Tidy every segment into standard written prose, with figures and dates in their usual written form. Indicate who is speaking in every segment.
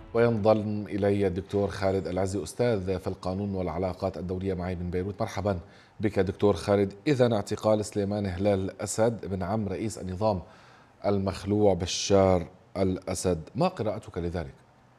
Speaker 1: وينضم إلي الدكتور خالد العزي، أستاذ في القانون والعلاقات الدولية، معي من بيروت. مرحبا بك دكتور خالد. إذن اعتقال سليمان هلال الأسد بن عم رئيس النظام المخلوع بشار الأسد، ما قراءتك لذلك؟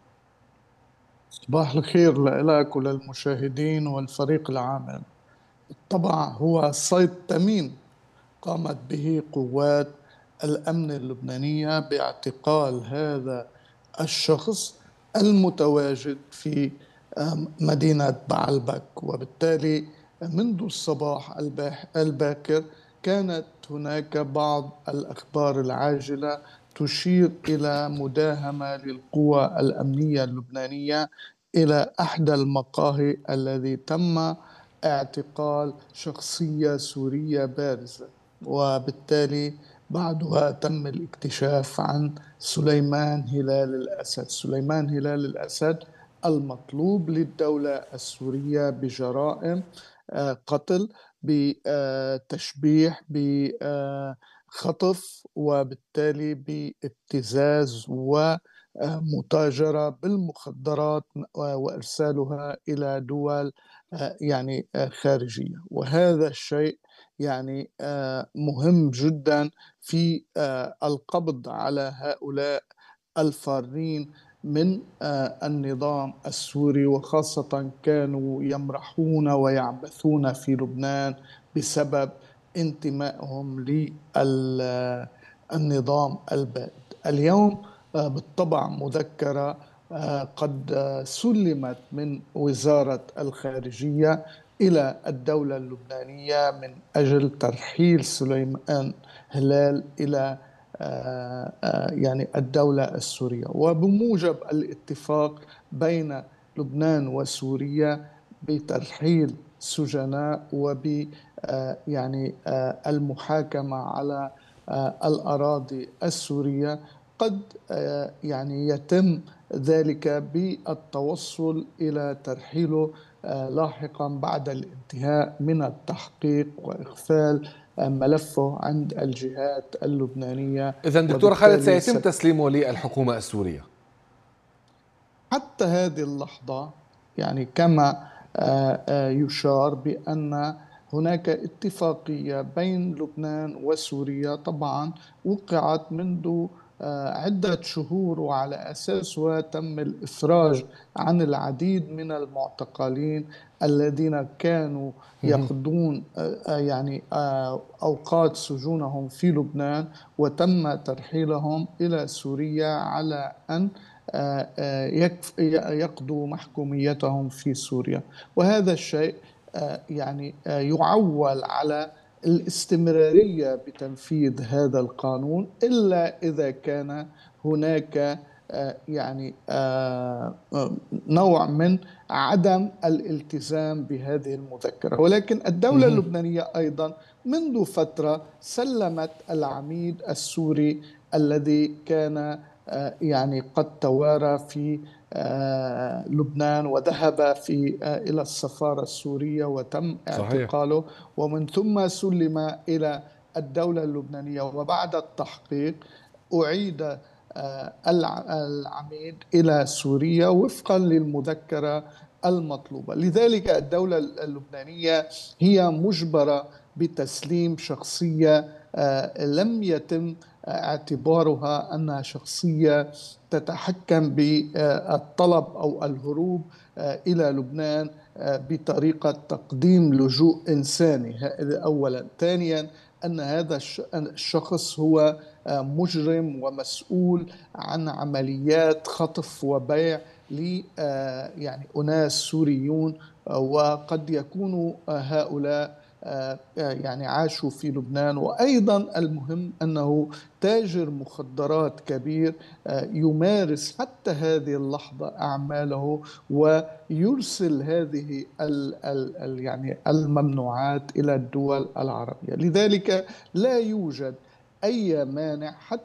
Speaker 2: صباح الخير لك وللمشاهدين والفريق العامل. طبعا هو صيد ثمين قامت به قوات الأمن اللبنانية باعتقال هذا الشخص المتواجد في مدينة بعلبك، وبالتالي منذ الصباح الباكر كانت هناك بعض الأخبار العاجلة تشير إلى مداهمة للقوى الأمنية اللبنانية إلى إحدى المقاهي الذي تم اعتقال شخصية سورية بارزة، وبالتالي بعدها تم الاكتشاف عن سليمان هلال الأسد. سليمان هلال الأسد المطلوب للدولة السورية بجرائم قتل، بتشبيح، بخطف، وبالتالي بابتزاز ومتاجرة بالمخدرات وإرسالها إلى دول خارجية. وهذا الشيء مهم جدا في القبض على هؤلاء الفارين من النظام السوري، وخاصة كانوا يمرحون ويعبثون في لبنان بسبب انتمائهم للنظام البائد. اليوم بالطبع مذكرة قد سلمت من وزارة الخارجية إلى الدولة اللبنانية من أجل ترحيل سليمان هلال إلى الدولة السورية، وبموجب الاتفاق بين لبنان وسوريا بترحيل سجناء وب المحاكمة على الأراضي السورية. قد يتم ذلك بالتوصل إلى ترحيله لاحقا بعد الانتهاء من التحقيق وإغفال ملفه عند الجهات اللبنانية.
Speaker 1: إذن دكتور خالد
Speaker 2: وبالتالي
Speaker 1: سيتم تسليمه للحكومة السورية؟
Speaker 2: حتى هذه اللحظة كما يشار بأن هناك اتفاقية بين لبنان وسوريا طبعا وقعت منذ عدة شهور، وعلى أساسها تم الإفراج عن العديد من المعتقلين الذين كانوا يقضون أوقات سجونهم في لبنان، وتم ترحيلهم إلى سوريا على أن يقضوا محكوميتهم في سوريا. وهذا الشيء يعول على الاستمرارية بتنفيذ هذا القانون، إلا إذا كان هناك نوع من عدم الالتزام بهذه المذكرة. ولكن الدولة اللبنانية أيضا منذ فترة سلمت العميد السوري الذي كان قد توارى في لبنان وذهب إلى السفارة السورية وتم
Speaker 1: صحيح.
Speaker 2: اعتقاله، ومن ثم سلم إلى الدولة اللبنانية. وبعد التحقيق أعيد العميد إلى سوريا وفقا للمذكرة المطلوبة. لذلك الدولة اللبنانية هي مجبرة بتسليم شخصية لم يتم اعتبارها أنها شخصية تتحكم بالطلب أو الهروب إلى لبنان بطريقة تقديم لجوء إنساني. هذا أولا. ثانيا، أن هذا الشخص هو مجرم ومسؤول عن عمليات خطف وبيع ل أناس سوريون، وقد يكونوا هؤلاء عاشوا في لبنان. وأيضا المهم أنه تاجر مخدرات كبير يمارس حتى هذه اللحظة أعماله ويرسل هذه الممنوعات إلى الدول العربية. لذلك لا يوجد أي مانع حتى